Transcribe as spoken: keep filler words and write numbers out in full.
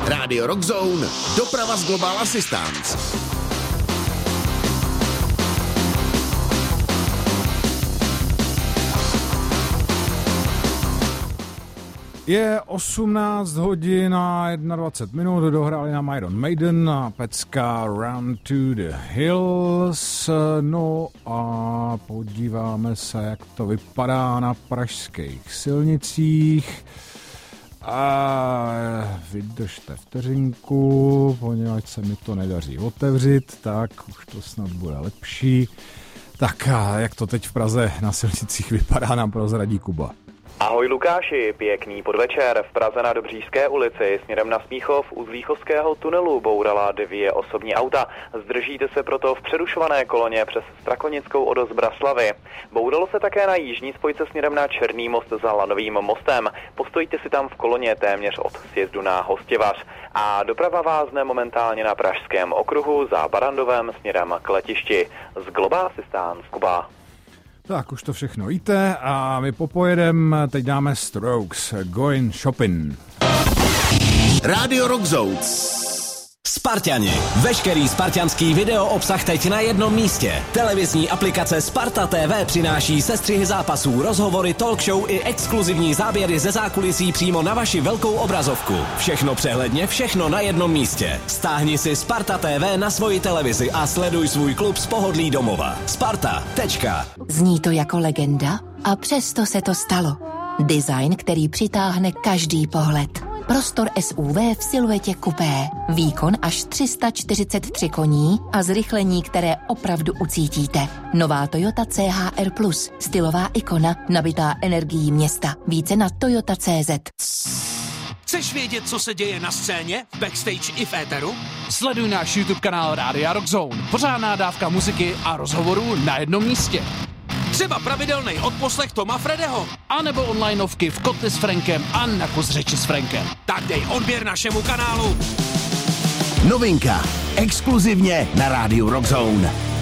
Radio Rockzone, doprava z Global Assistance. Je osmnáct hodin a dvacet jedna minut, dohráli nám Iron Maiden a pecka Run to the Hills. No a podíváme se, jak to vypadá na pražských silnicích. A vydržte vteřinku, poněvadž se mi to nedaří otevřít, tak už to snad bude lepší. Tak a jak to teď v Praze na silnicích vypadá, nám prozradí Kuba. Ahoj Lukáši, pěkný podvečer. V Praze na Dobříšské ulici směrem na Smíchov u Zlíchovského tunelu bourala dvě osobní auta. Zdržíte se proto v přerušované koloně přes Strakonickou od Zbraslavy. Bouralo se také na jižní spojce směrem na Černý most za Lanovým mostem. Postojte si tam v koloně téměř od sjezdu na Hostivař. A doprava vázne momentálně na Pražském okruhu za Barandovem směrem k letišti. Z Global Assistance Kuba. Tak už to všechno víte a my popojedem, teď dáme Strokes, Going Shopping. Radio Rockzone. Sparťani. Veškerý spartianský video obsah teď na jednom místě. Televizní aplikace Sparta T V přináší sestřihy zápasů, rozhovory, talk show i exkluzivní záběry ze zákulisí přímo na vaši velkou obrazovku. Všechno přehledně, všechno na jednom místě. Stáhni si Sparta T V na svoji televizi a sleduj svůj klub z pohodlí domova. Sparta. Tečka. Zní to jako legenda a přesto se to stalo. Design, který přitáhne každý pohled. Prostor S U V v siluetě kupé. Výkon až tři sta čtyřicet tři koní a zrychlení, které opravdu ucítíte. Nová Toyota C H R plus. Stylová ikona, nabitá energií města. Více na toyota tečka cé zet. Chceš vědět, co se děje na scéně, backstage i v éteru? Sleduj náš YouTube kanál Rádia Rockzone. Pořádná dávka muziky a rozhovorů na jednom místě. Třeba pravidelný odposlech Toma Fredeho. A nebo onlineovky v Kotli s Frankem a na kus řeči s Frankem. Tak dej odběr našemu kanálu. Novinka. Exkluzivně na Rádiu Rockzone.